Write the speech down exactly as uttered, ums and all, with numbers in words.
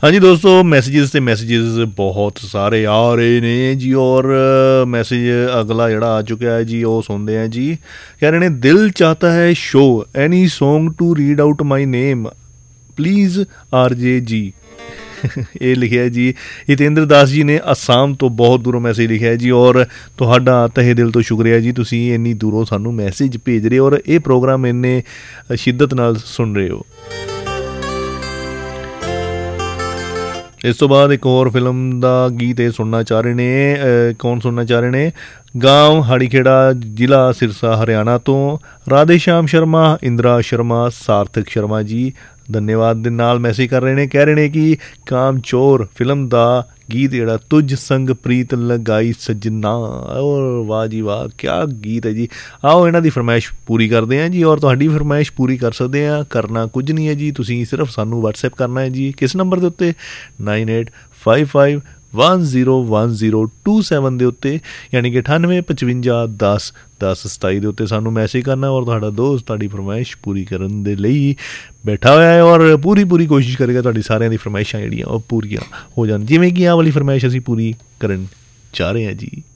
हाँ जी दोस्तों, मैसेजेस ते मैसेजेस बहुत सारे आ रहे ने जी। और मैसेज अगला जड़ा आ चुका है जी, वो सुनते हैं जी। कह रहे ने, दिल चाहता है show any song to read out my name please R J जी। ये लिखा है जी हितेंद्र दास जी ने असम तो बहुत दूरों मैसेज लिखा है जी। और तुहाडा तहे दिल तो शुक्रिया जी, तुसी इन्नी दूरों सानू मैसेज भेज रहे हो और ये प्रोग्राम इन्ने शिद्दत नाल सुन रहे हो। इस तो बाद एक और फिल्म का गीत ये सुनना चाह रहे ने, कौन सुनना चाह रहे ने, गांव हाड़ीखेड़ा जिला सिरसा हरियाणा तो राधे श्याम शर्मा, इंदिरा शर्मा, सार्थक शर्मा जी धन्यवाद दे नाल मैसेज कर रहे हैं। कह रहे हैं कि काम चोर फिल्म का गीत जड़ा तुझ संग प्रीत लगाई सजना। और वाह जी वाह, क्या गीत है जी। आओ इन्हां दी फरमाइश पूरी करते हैं जी। और तुहाडी फरमाइश पूरी कर सकते हैं, करना कुछ नहीं है जी, तुसीं सिर्फ सानू व्हाट्सएप करना है जी। किस नंबर के उत्ते nine eight five five one zero one zero two seven के उत्ते, यानी कि अठानवे पचवंजा दस दस सताई के उत्ते सानू मैसेज करना। और तुहाडा दोस्त तुहाडी फरमाइश पूरी करन दे लई बैठा हुआ है और पूरी पूरी कोशिश करेगा तुहाडी सारिਆਂ दी फरमाइशां ਜਿਹੜੀਆਂ ਉਹ पूरियां हो जान, जिवें कि आह वाली फरमाइश असीं पूरी करन चाह रहे हैं जी।